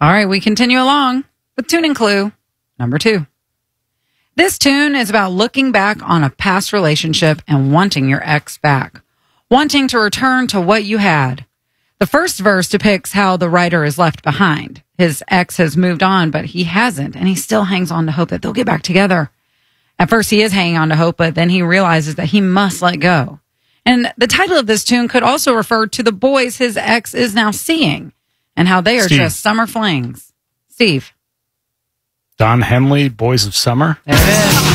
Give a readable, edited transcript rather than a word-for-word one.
All right, we continue along with tuning clue number 2. This tune is about looking back on a past relationship and wanting your ex back, wanting to return to what you had. The first verse depicts how the writer is left behind. His ex has moved on, but he hasn't, and he still hangs on to hope that they'll get back together. At first, he is hanging on to hope, but then he realizes that he must let go. And the title of this tune could also refer to the boys his ex is now seeing and how they are just summer flings. Steve. Don Henley, Boys of Summer. There it is.